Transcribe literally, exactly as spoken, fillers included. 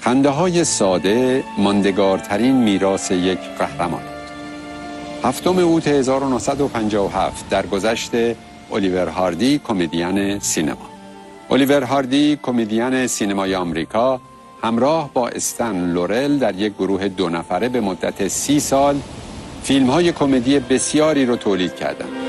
خنده های ساده ماندگارترین میراث یک قهرمان. هفتم اوت هزار و نهصد و پنجاه و هفت درگذشت الیور هاردی، کمدین سینما. الیور هاردی، کمدین سینمای آمریکا، همراه با استن لورل در یک گروه دو نفره به مدت سی سال فیلم های کمدی بسیاری رو تولید کردند.